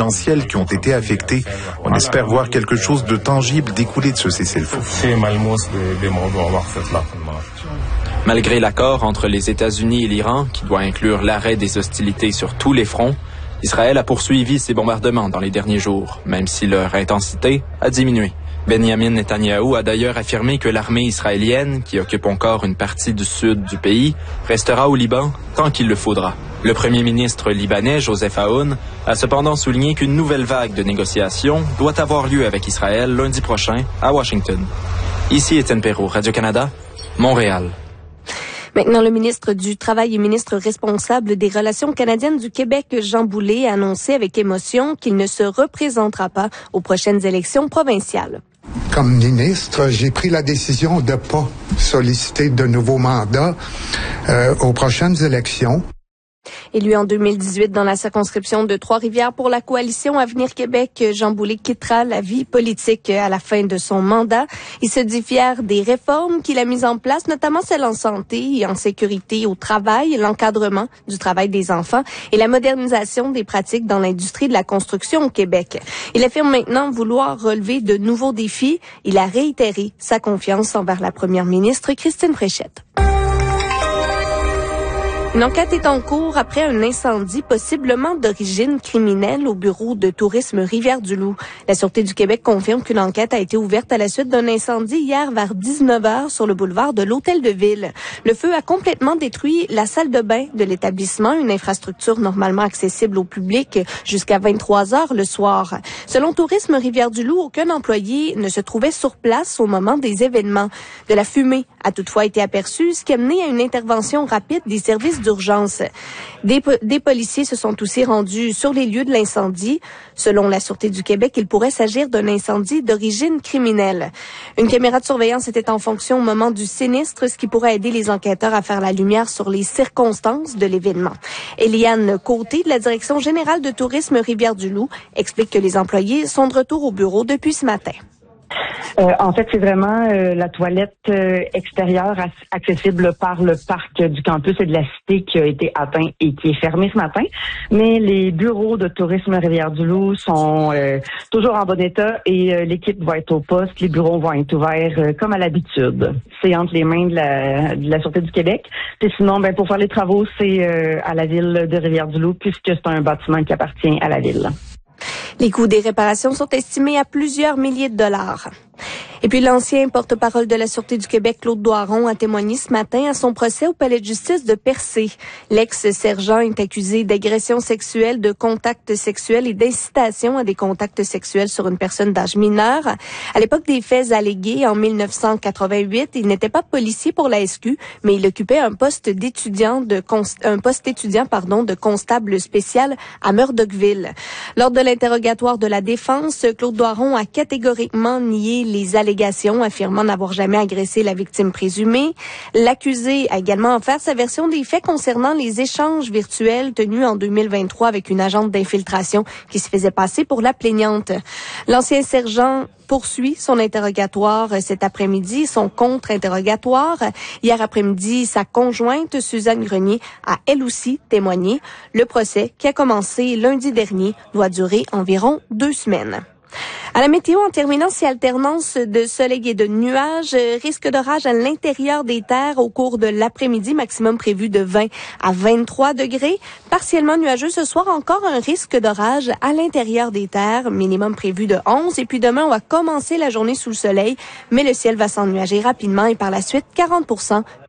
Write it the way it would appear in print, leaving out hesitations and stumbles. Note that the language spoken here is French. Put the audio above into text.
résidentiels qui ont été affectés. On espère voir quelque chose de tangible découler de ce cessez-le-feu. Malgré l'accord entre les États-Unis et l'Iran, qui doit inclure l'arrêt des hostilités sur tous les fronts, Israël a poursuivi ses bombardements dans les derniers jours, même si leur intensité a diminué. Benjamin Netanyahou a d'ailleurs affirmé que l'armée israélienne, qui occupe encore une partie du sud du pays, restera au Liban tant qu'il le faudra. Le premier ministre libanais, Joseph Aoun, a cependant souligné qu'une nouvelle vague de négociations doit avoir lieu avec Israël lundi prochain à Washington. Ici Étienne Perrault, Radio-Canada, Montréal. Maintenant, le ministre du Travail et ministre responsable des Relations canadiennes du Québec, Jean Boulet, a annoncé avec émotion qu'il ne se représentera pas aux prochaines élections provinciales. Comme ministre, j'ai pris la décision de ne pas solliciter de nouveaux mandats aux prochaines élections. Élu en 2018 dans la circonscription de Trois-Rivières pour la coalition Avenir Québec, Jean Boulet quittera la vie politique à la fin de son mandat. Il se dit fier des réformes qu'il a mises en place, notamment celles en santé et en sécurité au travail, l'encadrement du travail des enfants et la modernisation des pratiques dans l'industrie de la construction au Québec. Il affirme maintenant vouloir relever de nouveaux défis. Il a réitéré sa confiance envers la première ministre Christine Fréchette. Une enquête est en cours après un incendie possiblement d'origine criminelle au bureau de tourisme Rivière-du-Loup. La Sûreté du Québec confirme qu'une enquête a été ouverte à la suite d'un incendie hier vers 19h sur le boulevard de l'Hôtel de Ville. Le feu a complètement détruit la salle de bain de l'établissement, une infrastructure normalement accessible au public jusqu'à 23h le soir. Selon Tourisme Rivière-du-Loup, aucun employé ne se trouvait sur place au moment des événements. De la fumée a toutefois été aperçue, ce qui a mené à une intervention rapide des services d'urgence. Des policiers se sont aussi rendus sur les lieux de l'incendie. Selon la Sûreté du Québec, il pourrait s'agir d'un incendie d'origine criminelle. Une caméra de surveillance était en fonction au moment du sinistre, ce qui pourrait aider les enquêteurs à faire la lumière sur les circonstances de l'événement. Eliane Côté, de la Direction générale de tourisme Rivière-du-Loup, explique que les employés sont de retour au bureau depuis ce matin. En fait, c'est vraiment la toilette extérieure accessible par le parc du campus et de la cité qui a été atteint et qui est fermé ce matin. Mais les bureaux de tourisme Rivière-du-Loup sont toujours en bon état et l'équipe va être au poste. Les bureaux vont être ouverts comme à l'habitude. C'est entre les mains de la Sûreté du Québec. Et sinon, pour faire les travaux, c'est à la ville de Rivière-du-Loup puisque c'est un bâtiment qui appartient à la ville. Les coûts des réparations sont estimés à plusieurs milliers de dollars. Et puis l'ancien porte-parole de la Sûreté du Québec, Claude Doiron, a témoigné ce matin à son procès au palais de justice de Percé. L'ex-sergent est accusé d'agression sexuelle, de contact sexuel et d'incitation à des contacts sexuels sur une personne d'âge mineur. À l'époque des faits allégués, en 1988, il n'était pas policier pour la SQ, mais il occupait un poste étudiant de constable spécial à Murdochville. Lors de l'interrogatoire de la défense, Claude Doiron a catégoriquement nié les allégations, affirmant n'avoir jamais agressé la victime présumée. L'accusé a également offert sa version des faits concernant les échanges virtuels tenus en 2023 avec une agente d'infiltration qui se faisait passer pour la plaignante. L'ancien sergent poursuit son interrogatoire cet après-midi, son contre-interrogatoire. Hier après-midi, sa conjointe, Suzanne Grenier, a elle aussi témoigné. Le procès, qui a commencé lundi dernier, doit durer environ 2 semaines. À la météo, en terminant, si alternance de soleil et de nuages, risque d'orage à l'intérieur des terres au cours de l'après-midi, maximum prévu de 20 à 23 degrés. Partiellement nuageux ce soir, encore un risque d'orage à l'intérieur des terres, minimum prévu de 11. Et puis demain, on va commencer la journée sous le soleil, mais le ciel va s'ennuager rapidement et par la suite, 40%